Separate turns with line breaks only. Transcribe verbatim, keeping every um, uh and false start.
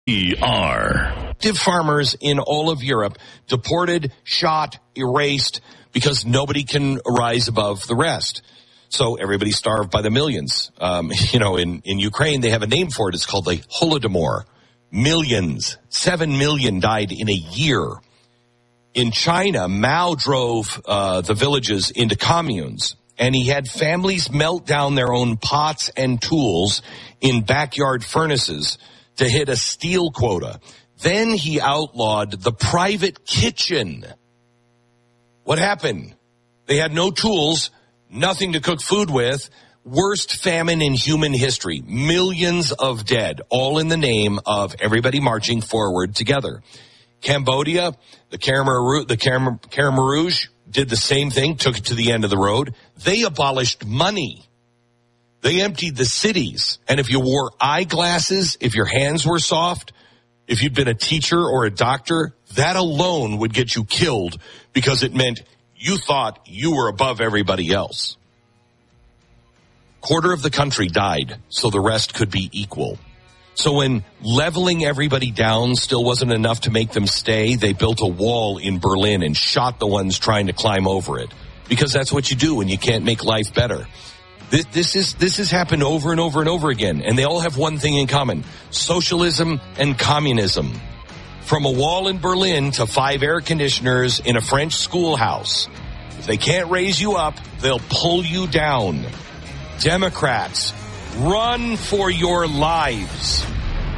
E R.
Farmers in all of Europe deported, shot, erased because nobody can rise above the rest. So everybody starved by the millions. Um, you know, in, in Ukraine, they have a name for it. It's called the Holodomor. Millions, seven million died in a year. In China, Mao drove uh, the villages into communes, and he had families melt down their own pots and tools in backyard furnaces to hit a steel quota. Then he outlawed the private kitchen. What happened? They had no tools, nothing to cook food with. Worst famine in human history. Millions of dead, all in the name of everybody marching forward together. Cambodia, the Khmer, the Khmer Rouge did the same thing, took it to the end of the road. They abolished money. They emptied the cities. And if you wore eyeglasses, if your hands were soft, if you'd been a teacher or a doctor, that alone would get you killed because it meant you thought you were above everybody else. Quarter of the country died, so the rest could be equal. So when leveling everybody down still wasn't enough to make them stay, they built a wall in Berlin and shot the ones trying to climb over it. Because that's what you do when you can't make life better. This, this is, this has happened over and over and over again, and they all have one thing in common: socialism and communism. From a wall in Berlin to five air conditioners in a French schoolhouse. If they can't raise you up, they'll pull you down. Democrats, run for your lives.